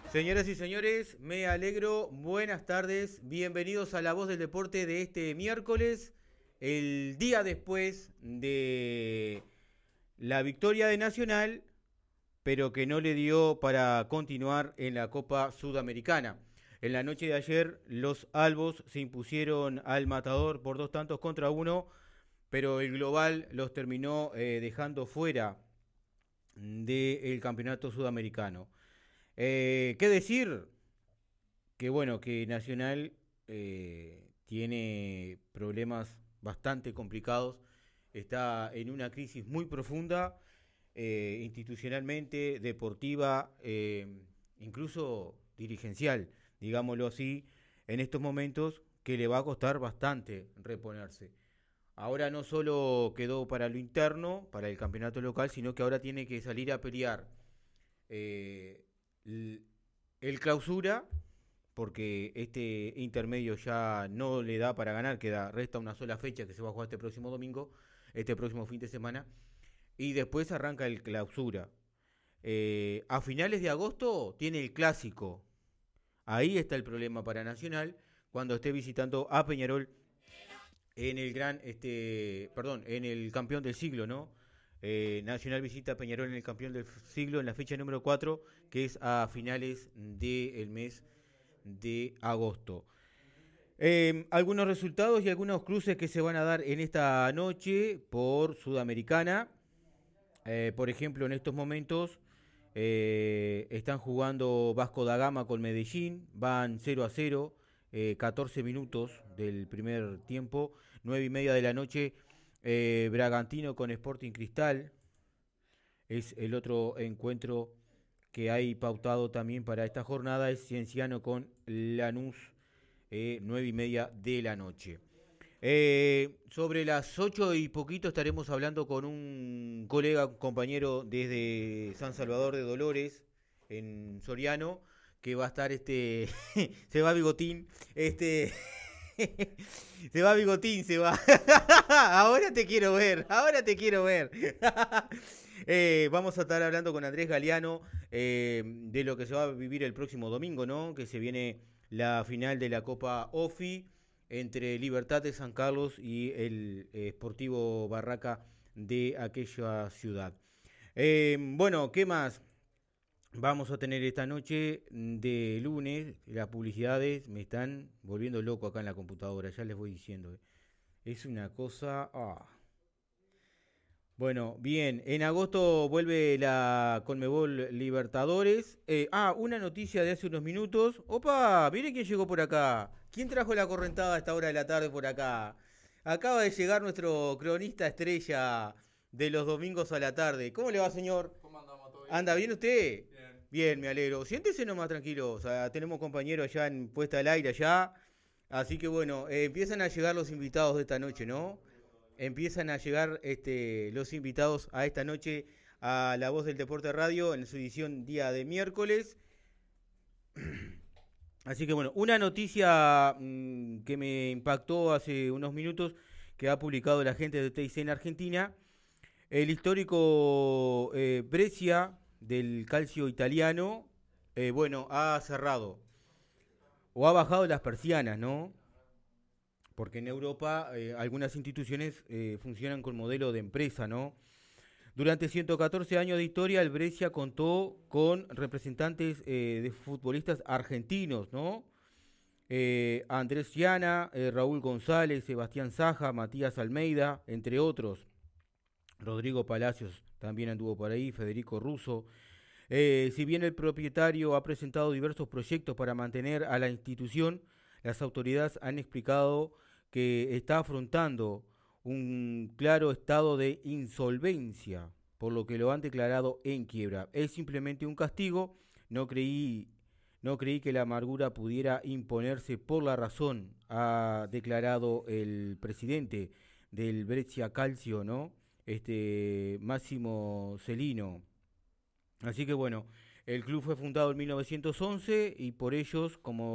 Señoras y señores, me alegro, buenas tardes, bienvenidos a La Voz del Deporte de este miércoles, el día después de la victoria de Nacional, pero que no le dio para continuar en la Copa Sudamericana. En la noche de ayer, los albos se impusieron al Matador por 2 tantos contra 1, pero el global los terminó dejando fuera del campeonato sudamericano. ¿Qué decir? Que bueno, que Nacional tiene problemas bastante complicados, está en una crisis muy profunda, institucionalmente, deportiva, incluso dirigencial, digámoslo así, en estos momentos que le va a costar bastante reponerse. Ahora no solo quedó para lo interno, para el campeonato local, sino que ahora tiene que salir a pelear eh, el clausura, porque este intermedio ya no le da para ganar, resta una sola fecha que se va a jugar este próximo domingo, este próximo fin de semana, y después arranca el clausura. A finales de agosto tiene el clásico. Ahí está el problema para Nacional cuando esté visitando a Peñarol en el en el campeón del siglo, ¿no? Nacional visita a Peñarol en el campeón del siglo en la fecha número 4, que es a finales del mes de agosto. Algunos resultados y algunos cruces que se van a dar en esta noche por Sudamericana. Por ejemplo, en estos momentos están jugando Vasco da Gama con Medellín, van 0-0, 14 minutos del primer tiempo, 9:30 de la noche, Bragantino con Sporting Cristal, es el otro encuentro que hay pautado también para esta jornada, es Cienciano con Lanús, 9:30 de la noche. Sobre las 8 y poquito estaremos hablando con un colega, un compañero desde San Salvador de Dolores, en Soriano, que va a estar se va Bigotín, se va Bigotín, se va. Ahora te quiero ver, ahora te quiero ver. Vamos a estar hablando con Andrés Galeano de lo que se va a vivir el próximo domingo, ¿no? Que se viene la final de la Copa OFI entre Libertad de San Carlos y el Sportivo Barraca de aquella ciudad. Bueno, ¿qué más vamos a tener esta noche de lunes? Las publicidades me están volviendo loco acá en la computadora, ya les voy diciendo. Es una cosa... Bueno, bien, en agosto vuelve la Conmebol Libertadores. Una noticia de hace unos minutos. Opa, mire quién llegó por acá. ¿Quién trajo la correntada a esta hora de la tarde por acá? Acaba de llegar nuestro cronista estrella de los domingos a la tarde. ¿Cómo le va, señor? ¿Cómo andamos? ¿Todo bien? ¿Anda bien usted? Bien. Bien, me alegro. Siéntese nomás tranquilo. O sea, tenemos compañeros allá en puesta al aire allá. Así que bueno, empiezan a llegar los invitados de esta noche, ¿no? Empiezan a llegar los invitados a esta noche a La Voz del Deporte Radio en su edición día de miércoles. Así que bueno, una noticia que me impactó hace unos minutos que ha publicado la gente de TIC en Argentina. El histórico Brescia del calcio italiano, bueno, ha cerrado o ha bajado las persianas, ¿no? Porque en Europa algunas instituciones funcionan con modelo de empresa, ¿no? Durante 114 años de historia, el Brescia contó con representantes de futbolistas argentinos, ¿no? Andrés Ciana, Raúl González, Sebastián Saja, Matías Almeida, entre otros. Rodrigo Palacios también anduvo por ahí, Federico Russo. Si bien el propietario ha presentado diversos proyectos para mantener a la institución, las autoridades han explicado que está afrontando un claro estado de insolvencia, por lo que lo han declarado en quiebra. Es simplemente un castigo, no creí, no creí que la amargura pudiera imponerse por la razón, ha declarado el presidente del Brescia Calcio, ¿no? Máximo Celino. Así que bueno, el club fue fundado en 1911 y por ellos, como